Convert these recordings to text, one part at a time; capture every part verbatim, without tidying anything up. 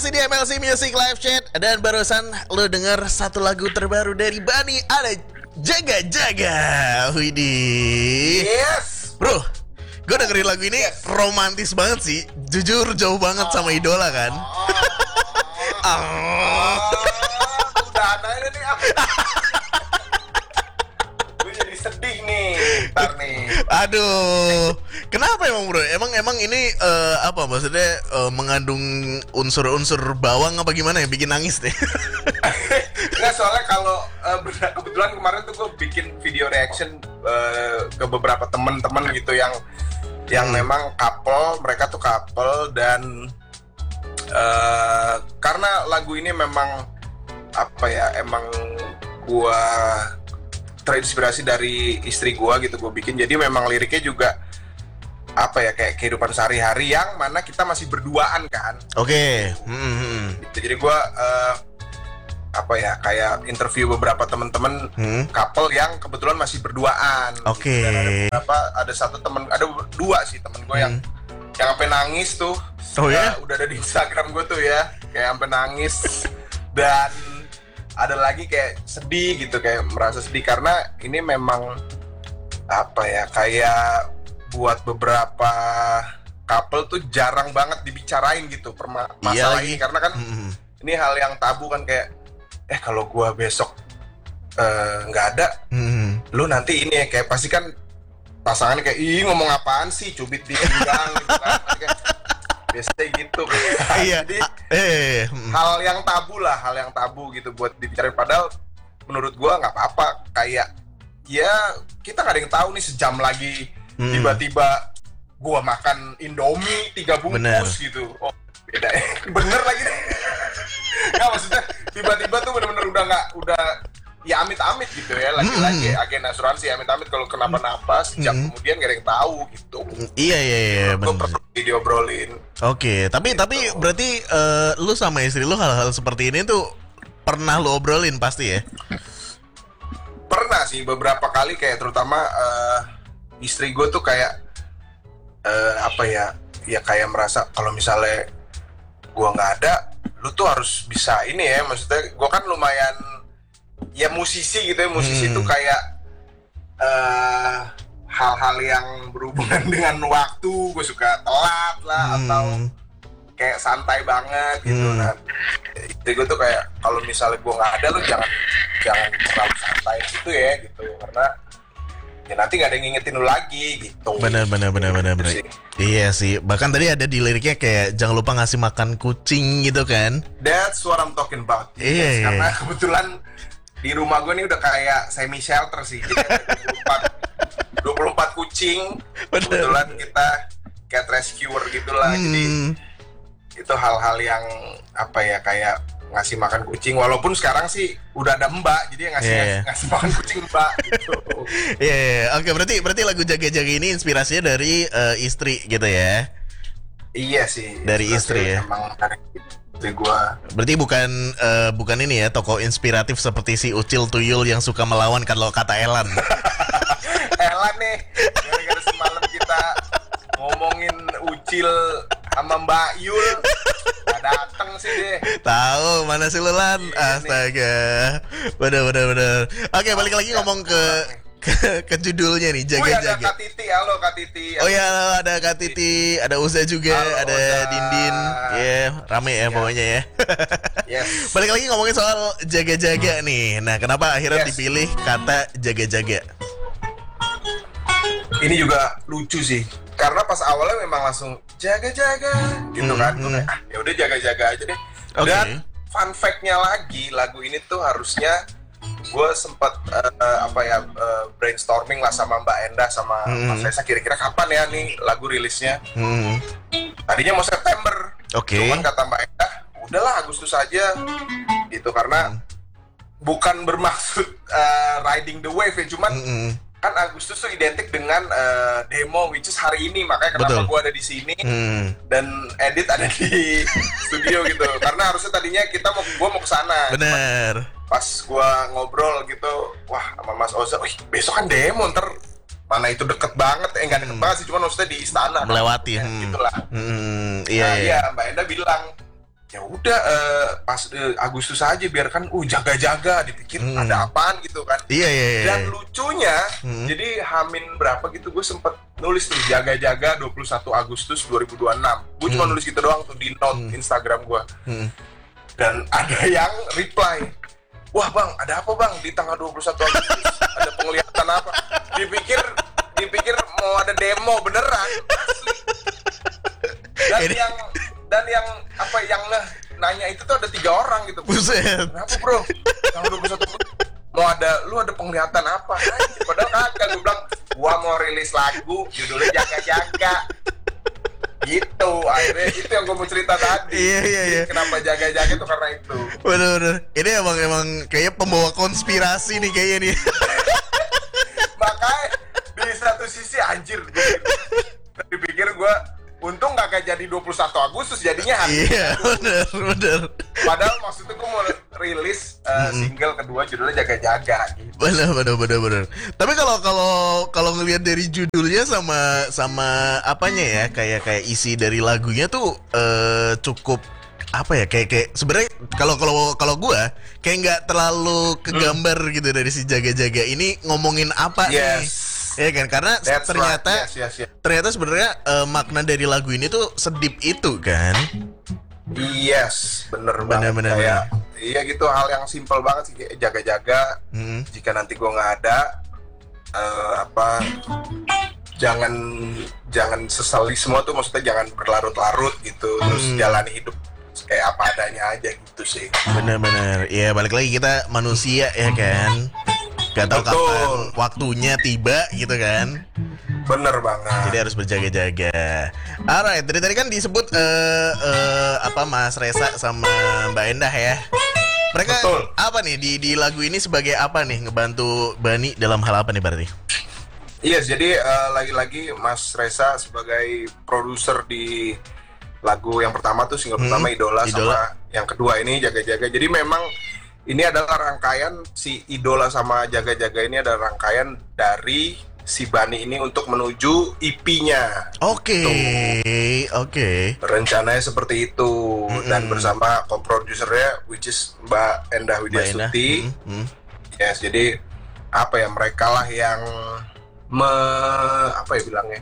masih di M L C Music Live Chat. Dan barusan lo denger satu lagu terbaru dari Bani. Ada Jaga Jaga. Widih. Yes. Bro, gue dengerin lagu ini yes. romantis banget sih. Jujur jauh banget oh. sama idola kan. Oh. oh. Udah ada ini apa? Gue jadi sedih nih. Ntar nih. Aduh. Kenapa emang bro? Emang emang ini uh, apa maksudnya uh, mengandung unsur-unsur bawang apa gimana ya bikin nangis deh? Nggak, soalnya kalau uh, kebetulan kemarin tuh gue bikin video reaction uh, ke beberapa temen-temen gitu yang yang hmm. memang couple, mereka tuh couple dan uh, karena lagu ini memang apa ya emang gue terinspirasi dari istri gue gitu gue bikin, jadi memang liriknya juga apa ya kayak kehidupan sehari-hari yang mana kita masih berduaan kan. Oke. Okay. Mm-hmm. Jadi gue uh, apa ya kayak interview beberapa teman-teman hmm? couple yang kebetulan masih berduaan. Oke. Okay. Gitu. Ada beberapa, ada satu teman, ada dua sih temen gue hmm. yang yang sampai nangis tuh. Oh ya? Uh, udah ada di Instagram gue tuh ya, kayak sampai nangis dan ada lagi kayak sedih gitu, kayak merasa sedih karena ini memang apa ya kayak buat beberapa couple tuh jarang banget dibicarain gitu perma- masalah iya, ini karena kan mm-hmm. ini hal yang tabu kan, kayak eh kalau gua besok nggak uh, ada mm-hmm. lu nanti ini ya kayak pasti kan pasangan kayak ih ngomong apaan sih cubit di pinggang gitu kan kayak, biasanya gitu kan. Iya. Jadi eh. hal yang tabu lah, hal yang tabu gitu buat dibicarain, padahal menurut gua nggak apa-apa, kayak ya kita nggak ada yang tahu nih sejam lagi Hmm. tiba-tiba gua makan Indomie tiga bungkus bener. Gitu. Oh, beda ya. Bener lagi deh. Nggak, maksudnya tiba-tiba tuh bener-bener udah nggak, udah ya amit-amit gitu ya. Lagi-lagi hmm. agen asuransi amit-amit kalau kenapa-napa sejam hmm. kemudian nggak ada yang tahu gitu. Iya iya iya. Gua perlu diobrolin. Oke, okay. tapi gitu. Tapi berarti uh, lu sama istri lu hal-hal seperti ini tuh pernah lu obrolin pasti ya? Pernah sih beberapa kali, kayak terutama uh, istri gue tuh kayak uh, apa ya ya kayak merasa kalau misalnya gue nggak ada, lu tuh harus bisa ini ya, maksudnya gue kan lumayan ya musisi gitu ya, musisi hmm. tuh kayak uh, hal-hal yang berhubungan dengan waktu gue suka telat lah hmm. atau kayak santai banget gitu. Hmm. Nah istri gue tuh kayak kalau misalnya gue nggak ada, lu jangan jangan terlalu santai gitu ya gitu, karena ya nanti nggak ada yang ngingetin lu lagi gitu. Benar benar benar benar benar. Iya sih. Bahkan tadi ada di liriknya kayak jangan lupa ngasih makan kucing gitu kan. That's what I'm talking about. Iya. Yes, iya. Karena kebetulan di rumah gue nih udah kayak semi shelter sih. Jadi dua puluh empat kucing. Bener. Kebetulan kita cat rescuer gitulah. Hmm. Jadi itu hal-hal yang apa ya kayak ngasih makan kucing, walaupun sekarang sih udah ada mbak, jadi yang ngasih yeah. ngasih, ngasih makan kucing mbak gitu. Iya, yeah, yeah. Oke, okay, berarti berarti lagu Jaga-Jaga ini inspirasinya dari uh, istri gitu ya? Iya sih. Dari istri ya. Emang dari istri gua. Berarti bukan uh, bukan ini ya tokoh inspiratif seperti si Ucil Tuyul yang suka melawan kalau kata Elan. Elan nih, gara-gara semalam kita ngomongin Ucil sama Mbak Yul. Dateng sih deh. Tahu mana sih lu Lan? Astaga. Bener bener bener. Oke, balik lagi ngomong ke ke, ke judulnya nih, Jaga-Jaga. Ada Kak Titi, halo Kak Titi. Oh ya, ada Kak Titi, ada Uza juga, halo, ada Uza. Dindin. Ya, yeah, rame ya yeah. pokoknya ya. Yes. Balik lagi ngomongin soal jaga-jaga hmm. nih. Nah, kenapa akhirnya yes. dipilih kata jaga-jaga? Ini juga lucu sih. Karena pas awalnya memang langsung jaga-jaga gitu hmm, kan, hmm. ah, ya udah jaga-jaga aja deh. Okay. Dan fun fact-nya lagi, lagu ini tuh harusnya gue sempat uh, apa ya uh, brainstorming lah sama Mbak Endah sama hmm. Mas Reza, kira-kira kapan ya nih lagu rilisnya. Hmm. Tadinya mau September, okay. cuman kata Mbak Endah, udahlah Agustus aja gitu, karena hmm. bukan bermaksud uh, riding the wave ya, cuman hmm. kan Agustus tuh identik dengan uh, demo, which is hari ini, makanya kenapa gue ada di sini hmm. dan edit ada di studio gitu, karena harusnya tadinya kita mau gue mau kesana. Bener. Pas gue ngobrol gitu, wah sama Mas Oza, wih besok kan demo, ntar mana itu deket banget, eh nggak deket hmm. banget sih, cuma maksudnya di istana melewati kan, hmm. gitulah. Hmm, iya, nah, iya. iya Mbak Enda bilang ya udah uh, pas uh, Agustus aja biarkan uh jaga-jaga dipikir hmm. ada apaan gitu kan. Iya iya iya. Dan lucunya hmm. jadi Hamin berapa gitu gue sempet nulis tuh jaga-jaga dua puluh satu Agustus dua ribu dua puluh enam. Gue hmm. cuma nulis gitu doang tuh di note hmm. Instagram gue. Hmm. Dan ada yang reply, "Wah, Bang, ada apa, Bang? Di tanggal dua puluh satu Agustus ada penglihatan apa?" Dipikir dipikir mau ada demo beneran. Asli. Dan Ini... yang dan yang apa yang nah, nanya itu tuh ada tiga orang gitu. Buset. Kenapa, Bro? Tanggal dua puluh satu mau ada lu ada penglihatan apa? Anjir, padahal kagak. Gue bilang gua mau rilis lagu judulnya Jaga-Jaga. Gitu. Akhirnya itu yang gue mau cerita tadi. Iya iya iya. Kenapa Jaga-Jaga itu karena itu. Bener-bener. Ini emang emang kayak pembawa konspirasi nih kayaknya nih. Makanya di satu sisi anjir gue dipikir gue untung gak kayak jadi dua puluh satu Agustus jadinya hari. Iya bener bener. Padahal maksudnya gue mau rilis uh, mm-hmm. single kedua judulnya Jaga-Jaga gitu. Bener bener bener bener. Tapi kalau kalau kalau ngelihat dari judulnya sama sama apanya ya kayak kayak isi dari lagunya tuh uh, cukup apa ya kayak kayak sebenarnya kalau kalau kalau gue kayak nggak terlalu kegambar hmm. gitu dari si Jaga-Jaga ini ngomongin apa yes. nih. Ya kan karena That's ternyata right. yes, yes, yes. ternyata sebenarnya uh, makna dari lagu ini tuh sedip itu kan. Yes, bener, bener banget bener, kayak bener. Iya gitu hal yang simpel banget sih kayak jaga-jaga hmm. jika nanti gue nggak ada uh, apa jangan jangan sesali semua tuh maksudnya jangan berlarut-larut gitu hmm. terus jalani hidup kayak apa adanya aja gitu sih. Bener-bener ya balik lagi kita manusia ya kan. Gak tahu kapan waktunya tiba gitu kan. Bener banget. Jadi harus berjaga-jaga. Alright, dari tadi kan disebut uh, uh, apa Mas Resa sama Mbak Endah ya. Mereka Betul. apa nih di di lagu ini sebagai apa nih ngebantu Bani dalam hal apa nih berarti? Iya, yes, jadi uh, lagi-lagi Mas Resa sebagai produser di lagu yang pertama tuh single hmm, pertama Idola, Idola sama yang kedua ini Jaga-Jaga. Jadi memang ini adalah rangkaian si Idola sama Jaga-Jaga ini adalah rangkaian dari si Bani ini untuk menuju E P-nya. Oke, okay, oke. Okay. Rencananya seperti itu mm-hmm. dan bersama co-producernya which is Mbak Endah Widyasuti. Mm-hmm. Yes, jadi apa ya mereka lah yang me, apa ya bilangnya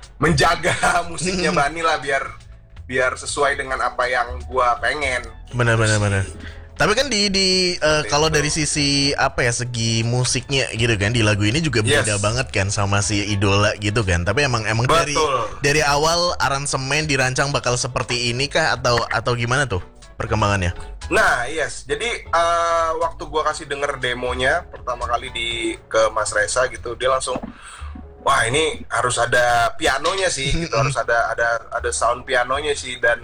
menjaga musiknya mm-hmm. Bani lah biar biar sesuai dengan apa yang gua pengen. Benar-benar benar. Tapi kan di di uh, kalau dari sisi apa ya segi musiknya gitu kan di lagu ini juga beda yes. banget kan sama si Idola gitu kan. Tapi emang emang Betul. dari dari awal aransemen dirancang bakal seperti ini kah atau atau gimana tuh perkembangannya? Nah, yes. Jadi uh, waktu gua kasih denger demonya pertama kali di ke Mas Resa gitu, dia langsung wah, ini harus ada pianonya sih gitu, harus ada ada ada sound pianonya sih dan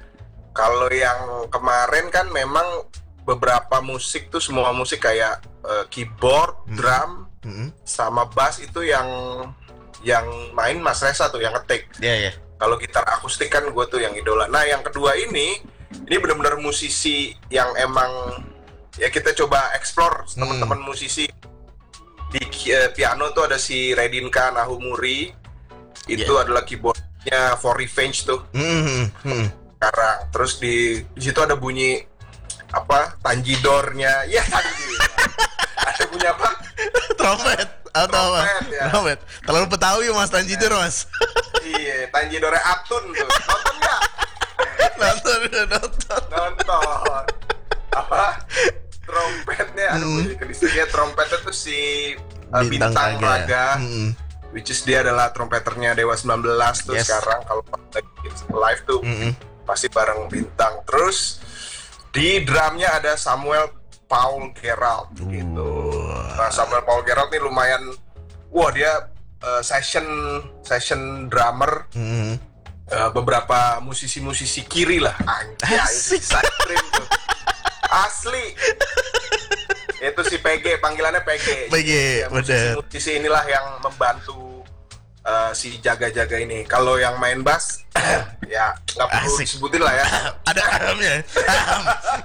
kalau yang kemarin kan memang beberapa musik tuh semua musik kayak uh, keyboard, hmm. drum, hmm. sama bass itu yang yang main Mas Resa tuh yang ngetik. Iya yeah, iya. Yeah. Kalau gitar akustik kan gue tuh yang Idola. Nah yang kedua ini ini benar-benar musisi yang emang ya kita coba explore hmm. teman-teman musisi di uh, piano tuh ada si Redinka Nahumuri itu yeah. adalah keyboardnya For Revenge tuh. Hmm. Hmm. Sekarang terus di di situ ada bunyi apa tanjidornya ya tanjidor ada punya apa trompet atau apa ya. Trompet terlalu Betawi mas tanjidor ya. Mas iya tanjidornya Atun tuh nonton nggak nonton nonton nonton apa trompetnya ada bunyi hmm. kedisinya trompetnya tuh si uh, Bintang, Bintang Raga hmm. which is dia adalah trompeternya Dewa sembilan belas tuh yes. sekarang kalau live tuh hmm. pasti bareng Bintang terus di drumnya ada Samuel Paul Gerald gitu. Nah, Samuel Paul Gerald nih lumayan, wah dia uh, session session drummer. Mm-hmm. Uh, beberapa musisi-musisi kiri lah, anjay, tuh. Asli. Itu si P G, panggilannya P G. P G, ya, musisi-musisi inilah yang membantu uh, si Jaga-Jaga ini. Kalau yang main bass ya nggak perlu Asik. disebutin lah ya. Ada ahamnya. Aham.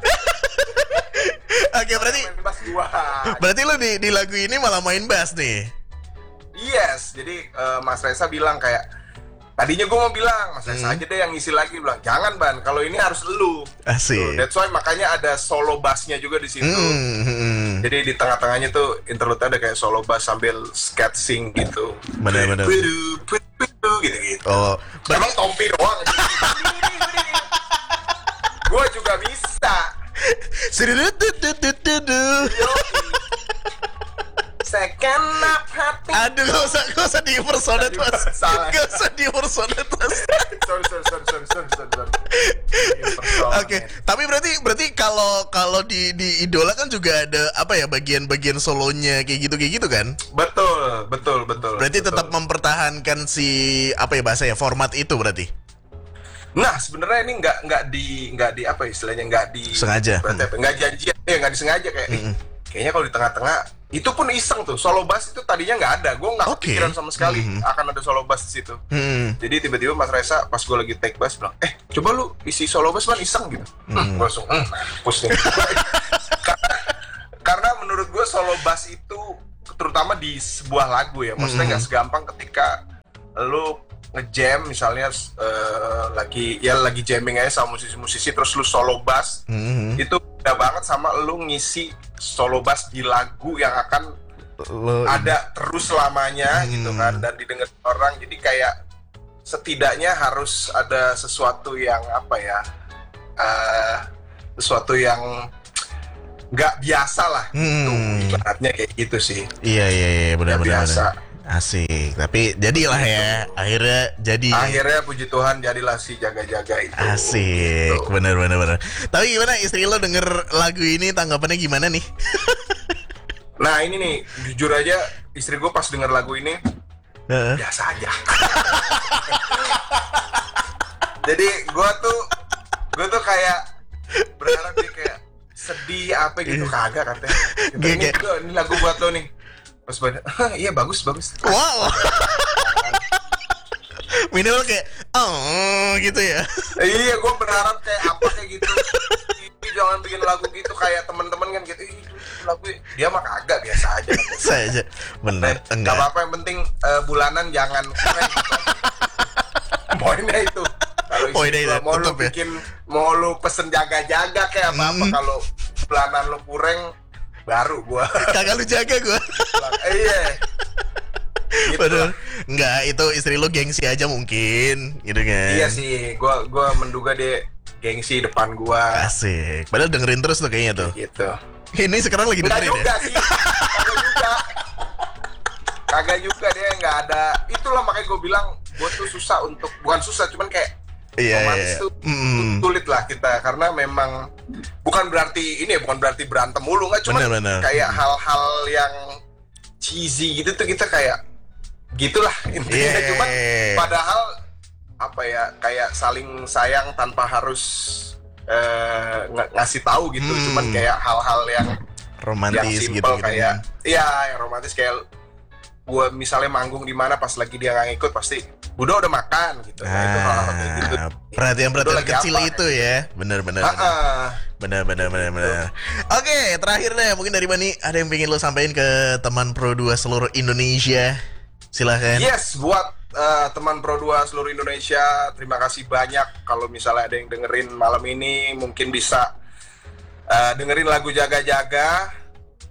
Oke berarti. Berarti lo di di lagu ini malah main bass nih. Yes, jadi uh, Mas Resa bilang kayak Tadinya gue mau bilang, Mas Reza Hmm. aja deh yang ngisi lagi. Bilang, jangan Ban, kalau ini harus lu. Asik. Tuh, that's why makanya ada solo bassnya juga di situ. Hmm, hmm. Jadi di tengah-tengahnya tuh interlude ada kayak solo bass sambil sketching gitu. Benar-benar. Pidu, pidu, pidu, gitu-gitu. Oh, Emang Tompi doang. Gue juga bisa. Sidudududududu. Second up hati. Aduh, gak usah, gak usah di impersonate, Mas. Salah. Gak usah di impersonate, Mas. sorry, sorry, sorry, sorry, sorry, sorry, sorry. Oke, tapi berarti berarti kalau kalau di di Idola kan juga ada apa ya bagian-bagian solonya kayak gitu kayak gitu kan? Betul, betul, betul. Berarti betul. tetap mempertahankan si apa ya bahasa ya format itu berarti. Nah, sebenarnya ini nggak nggak di nggak di apa istilahnya nggak di Sengaja. berarti apa, nggak janjian, ya nggak disengaja kayak. eh, Mm-mm. Kayaknya kalau di tengah-tengah itu pun iseng tuh solo bass itu tadinya nggak ada, gue nggak Oke. kepikiran sama sekali Mhm. akan ada solo bass di situ. Hmm. Jadi tiba-tiba Mas Reza pas gue lagi take bass bilang, eh coba lu isi solo bass man iseng gitu. Hmm. Gue langsung, hmm, push nih. karena, karena menurut gue solo bass itu terutama di sebuah lagu ya, maksudnya nggak segampang ketika lu ngejam misalnya eh, lagi ya lagi jamming aja sama musisi-musisi terus lu solo bass. Hmm. Itu beda banget sama lu ngisi solo bass di lagu yang akan Lo ada terus selamanya Hmm. gitu kan dan didengar orang, jadi kayak setidaknya harus ada sesuatu yang apa ya eh, sesuatu yang nggak biasa lah gitu, Hmm. ibaratnya kayak gitu sih. Iya iya iya benar Nggak benar. biasa. Asik. Tapi jadilah ya akhirnya jadi. Akhirnya puji Tuhan jadilah si jaga-jaga itu. Asik, Gitu. bener bener bener. Tapi gimana istri lo denger lagu ini tanggapannya gimana nih? Nah ini nih jujur aja istri gue pas denger lagu ini Heeh. biasa aja. Jadi gue tuh gue tuh kayak berharap dia kayak sedih apa gitu, kagak katanya. Gitu, Kayak- ini, kayak- tuh, ini lagu buat lo nih. Pas banget, iya bagus bagus. Wow. Minimal kayak oh gitu ya. Iya gue berharap kayak apa kayak gitu. Ini jangan bikin lagu gitu kayak teman-teman kan gitu. Ih, itu lagu dia mah kagak biasa aja. Saya aja bener Gak enggak. apa-apa yang penting eh, bulanan jangan kurang gitu. Poinnya itu. Kalau istri Poinnya gua itu, mau lu tutup ya. bikin mau lu pesen jaga-jaga kayak apa-apa, Hmm. kalau bulanan lu kurang baru gua. Kagak lu jaga gua. Eh, iya. Gitu Padahal lah. enggak, itu istri lo gengsi aja mungkin gitu kan. Iya sih, gua gua menduga dia gengsi depan gua Asik. Padahal dengerin terus tuh kayaknya tuh. gitu. Ini sekarang lagi Enggak dengerin juga ya. sih. Kagak juga. Kagak juga dia nggak ada. Itulah makanya gue bilang gue tuh susah untuk, bukan susah cuman kayak Iya romantis iya. tuh Mm. sulit lah kita, karena memang bukan berarti ini ya, bukan berarti berantem mulu, nggak, cuman Bener, bener. kayak hal-hal yang cheesy gitu tuh kita kayak gitulah intinya. Iya. Cuman padahal apa ya, kayak saling sayang tanpa harus eh, ng- ngasih tahu gitu. Hmm. Cuman kayak hal-hal yang Romantis yang gitu simple gitu. kayak iya yang romantis, kayak gua misalnya manggung di mana pas lagi dia nggak ngikut pasti Budo udah makan gitu. Nah, itu hal-hal kayak gitu. Ah, perhatian-perhatian Budo lagi kecil apa, itu ya. Bener bener. Ah, bener. ah. Benar, benar, benar, benar. Oke, terakhir deh, mungkin dari Bani ada yang pengen lo sampaikan ke teman Pro dua seluruh Indonesia. Silahkan. Yes, buat uh, teman Pro dua seluruh Indonesia, terima kasih banyak. Kalau misalnya ada yang dengerin malam ini, mungkin bisa uh, dengerin lagu Jaga-Jaga.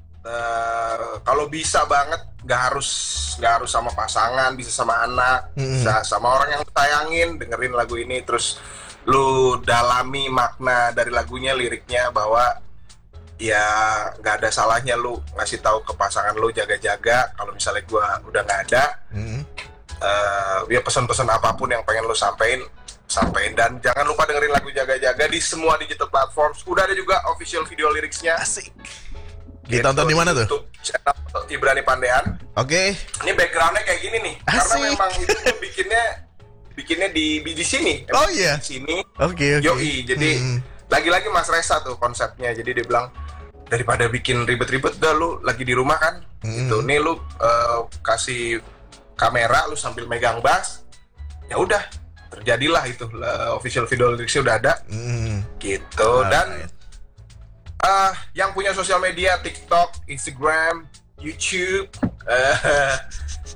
Uh, kalau bisa banget, nggak harus nggak harus sama pasangan, bisa sama anak, Mm-mm. bisa sama orang yang sayangin, dengerin lagu ini terus lu dalami makna dari lagunya, liriknya, bahwa ya nggak ada salahnya lu ngasih tahu ke pasangan lu jaga-jaga kalau misalnya gua udah nggak ada. Mm. Uh, ya pesan-pesan apapun yang pengen lu sampein, sampein. Dan jangan lupa dengerin lagu Jaga-Jaga di semua digital platforms. Udah ada juga official video liriknya. Asik. Ditonton di mana tuh? YouTube channel Ibrani Pandean. Oke. Ini backgroundnya kayak gini nih, karena Asik. memang itu tuh bikinnya bikinnya di di, di sini. Oh, iya? Di sini. Oke, oke. Yoi, jadi Mm. lagi-lagi Mas Reza tuh konsepnya. Jadi dia bilang, daripada bikin ribet-ribet, udah lu lagi di rumah kan, Mm. gitu. Nih lu uh, kasih kamera, lu sambil megang bass, ya udah terjadilah itu uh, official video liriknya udah ada, Mm. gitu. Dan uh, yang punya sosial media, TikTok, Instagram, YouTube, uh,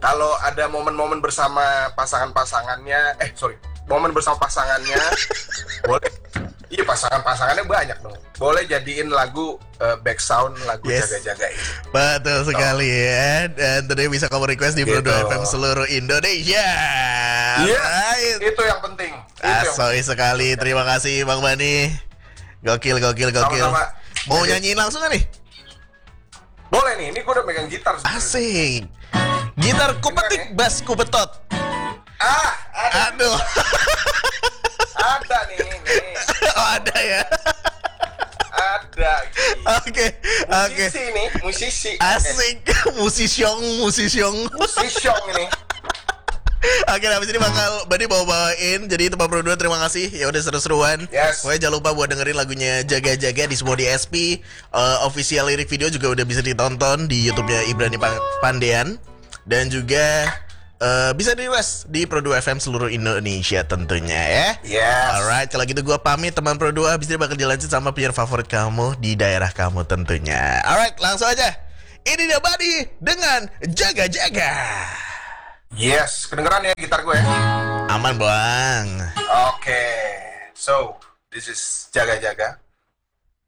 kalau ada momen-momen bersama pasangan-pasangannya, eh sorry, momen bersama pasangannya, boleh. Iya pasangan-pasangannya banyak dong. Boleh jadiin lagu uh, back sound lagu Yes. jaga-jaga ini. Betul sekali ya. Dan tentunya bisa kamu request di Pro Gitu. dua F M seluruh Indonesia. Iya, Alright. itu yang penting. Itu yang Asoy sekali. Terima kasih Bang Bani. Gokil, gokil, gokil. Sama-sama. Mau Jadi- nyanyiin langsung gak nih? Boleh nih, ini gue udah megang gitar sebenarnya. Asik. Gitar kupetik, Bener, bass kupetot. Ah, ada, Aduh. ada nih, nih. Oh, ada ya. Ada. Oke, oke. Musisi nih, musisi. Asik. Musisyong, musisyong. Musisi ini. Oke, habis ini bakal Bani bawa-bawain. Jadi tempat Pro dua terima kasih. Ya udah seru-seruan. Yes. Pokoknya jangan lupa buat dengerin lagunya Jaga-Jaga di semua D S P. Uh, official lirik video juga udah bisa ditonton di YouTube-nya Ibrani Pa- Pandean. Dan juga uh, bisa di request di Pro dua F M seluruh Indonesia tentunya ya. Yes. Alright, kalau gitu gue pamit teman Pro dua. Habis ini bakal dilanjut sama penyiar favorit kamu di daerah kamu tentunya. Alright, langsung aja. Ini dia Bani dengan Jaga-Jaga. Yes, kedengeran ya gitar gue ya. Aman bang. Oke. So, this is Jaga-Jaga.